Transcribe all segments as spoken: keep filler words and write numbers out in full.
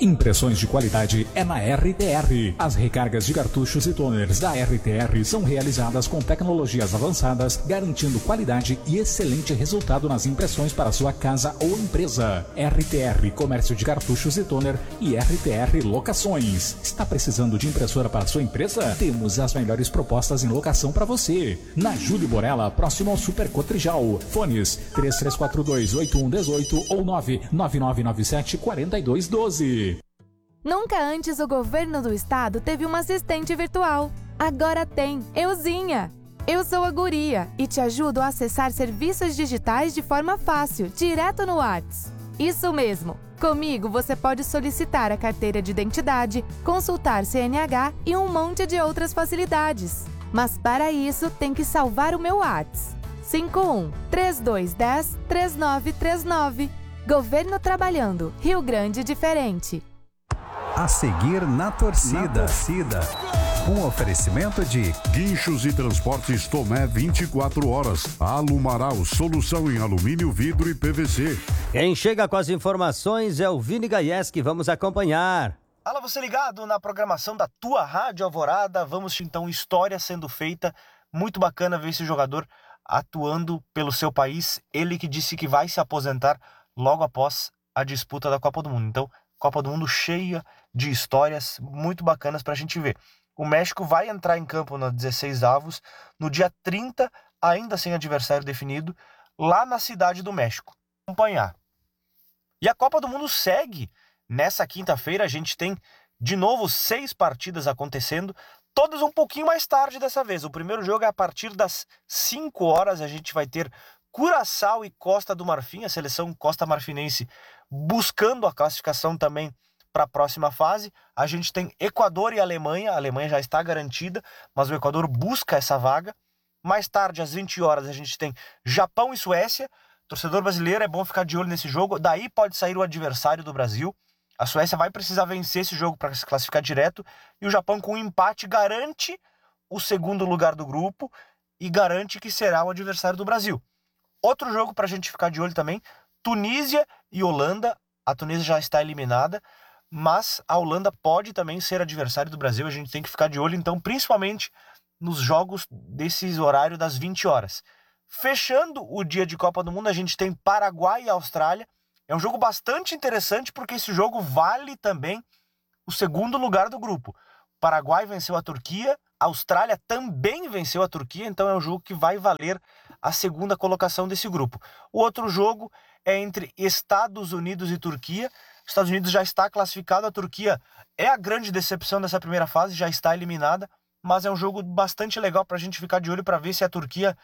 Impressões de qualidade é na R T R. As recargas de cartuchos e toners da R T R são realizadas com tecnologias avançadas, garantindo qualidade e excelente resultado nas impressões para sua casa ou empresa. R T R Comércio de Cartuchos e Toner e R T R Locações. Está precisando de impressora para sua empresa? Temos as melhores propostas em locação para você. Na Júlio Borella, próximo ao Super Cotrijal. Fones três três quatro dois, oito um um oito ou nove nove nove nove sete quatro dois um dois. Nunca antes o governo do estado teve uma assistente virtual. Agora tem, Euzinha. Eu sou a Guria e te ajudo a acessar serviços digitais de forma fácil, direto no WhatsApp. Isso mesmo. Comigo você pode solicitar a carteira de identidade, consultar C N H e um monte de outras facilidades. Mas para isso tem que salvar o meu WhatsApp. cinco um três dois um zero três nove três nove. Governo trabalhando. Rio Grande diferente. A seguir na torcida. Na torcida. Um oferecimento de Guinchos e Transportes Tomé vinte e quatro horas. Alumaral, solução em alumínio, vidro e P V C. Quem chega com as informações é o Vini Gaieski. Vamos acompanhar. Fala você ligado na programação da tua Rádio Alvorada. Vamos então, história sendo feita. Muito bacana ver esse jogador atuando pelo seu país. Ele que disse que vai se aposentar logo após a disputa da Copa do Mundo. Então, Copa do Mundo cheia de histórias muito bacanas para a gente ver. O México vai entrar em campo na dezesseis avos, no dia trinta, ainda sem adversário definido, lá na Cidade do México. Acompanhar. E a Copa do Mundo segue. Nessa quinta-feira a gente tem de novo seis partidas acontecendo, todas um pouquinho mais tarde dessa vez. O primeiro jogo é a partir das cinco horas, a gente vai ter Curaçao e Costa do Marfim, a seleção costa-marfinense buscando a classificação também para a próxima fase. A gente tem Equador e Alemanha, a Alemanha já está garantida, mas o Equador busca essa vaga. Mais tarde, às vinte horas, a gente tem Japão e Suécia. Torcedor brasileiro, é bom ficar de olho nesse jogo, daí pode sair o adversário do Brasil. A Suécia vai precisar vencer esse jogo para se classificar direto, e o Japão com um empate garante o segundo lugar do grupo e garante que será o adversário do Brasil. Outro jogo para a gente ficar de olho também, Tunísia e Holanda. A Tunísia já está eliminada, mas a Holanda pode também ser adversário do Brasil. A gente tem que ficar de olho, então, principalmente nos jogos desses horários das vinte horas. Fechando o dia de Copa do Mundo, a gente tem Paraguai e Austrália. É um jogo bastante interessante porque esse jogo vale também o segundo lugar do grupo. O Paraguai venceu a Turquia, a Austrália também venceu a Turquia, então é um jogo que vai valer a segunda colocação desse grupo. O outro jogo é entre Estados Unidos e Turquia. Os Estados Unidos já está classificado, a Turquia é a grande decepção dessa primeira fase, já está eliminada, mas é um jogo bastante legal para a gente ficar de olho para ver se a Turquia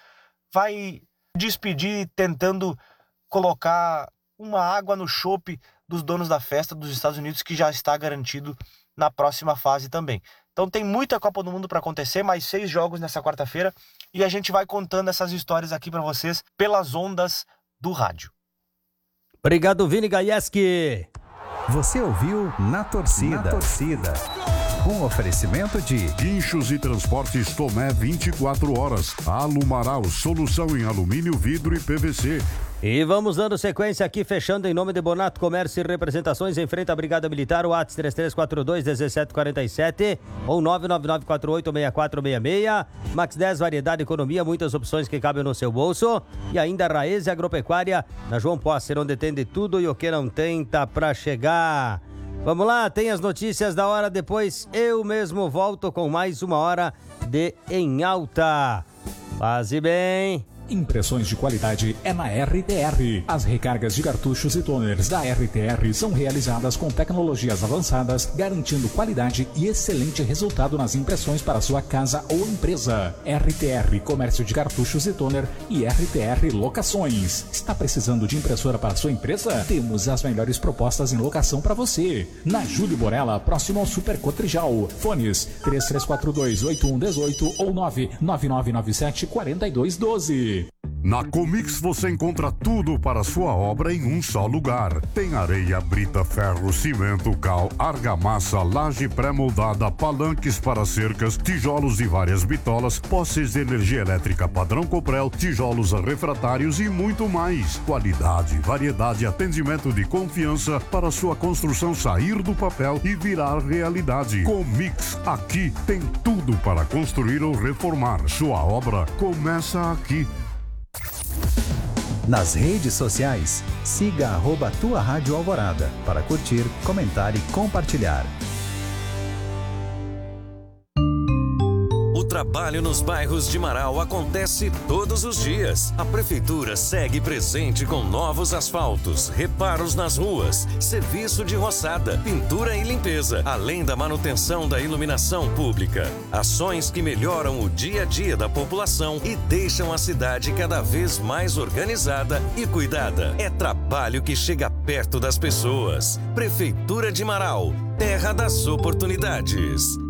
vai despedir tentando colocar uma água no chope dos donos da festa dos Estados Unidos, que já está garantido na próxima fase também. Então tem muita Copa do Mundo para acontecer, mais seis jogos nessa quarta-feira, e a gente vai contando essas histórias aqui para vocês pelas ondas do rádio. Obrigado, Vini Gaieski. Você ouviu Na Torcida. Na Torcida. Um oferecimento de Guinchos e Transportes Tomé vinte e quatro horas. Alumaral, solução em alumínio, vidro e P V C. E vamos dando sequência aqui, fechando em nome de Bonato Comércio e Representações, em frente à Brigada Militar, o WhatsApp três três quatro dois, um sete quatro sete ou nove nove nove quatro oito, seis quatro seis seis. Max dez, variedade, economia, muitas opções que cabem no seu bolso. E ainda a Raiz Agropecuária, na João Posser, onde tem de tudo e o que não tem tá pra chegar. Vamos lá, tem as notícias da hora, depois eu mesmo volto com mais uma hora de Em Alta. Faze bem. Impressões de qualidade é na R T R. As recargas de cartuchos e toners da R T R são realizadas com tecnologias avançadas, garantindo qualidade e excelente resultado nas impressões para sua casa ou empresa. R T R Comércio de Cartuchos e Toner e R T R Locações. Está precisando de impressora para sua empresa? Temos as melhores propostas em locação para você. Na Júlio Borella, próximo ao Super Cotrijal. Fones três três quatro dois, oito um um oito ou nove nove nove nove sete quatro dois um dois. Na Comix você encontra tudo para sua obra em um só lugar. Tem areia, brita, ferro, cimento, cal, argamassa, laje pré-moldada, palanques para cercas, tijolos de várias bitolas, postes de energia elétrica padrão Coprel, tijolos refratários e muito mais. Qualidade, variedade e atendimento de confiança para sua construção sair do papel e virar realidade. Comix, aqui tem tudo para construir ou reformar. Sua obra começa aqui. Nas redes sociais, siga arroba Tua Rádio Alvorada para curtir, comentar e compartilhar. O trabalho nos bairros de Marau acontece todos os dias. A Prefeitura segue presente com novos asfaltos, reparos nas ruas, serviço de roçada, pintura e limpeza, além da manutenção da iluminação pública. Ações que melhoram o dia a dia da população e deixam a cidade cada vez mais organizada e cuidada. É trabalho que chega perto das pessoas. Prefeitura de Marau, terra das oportunidades.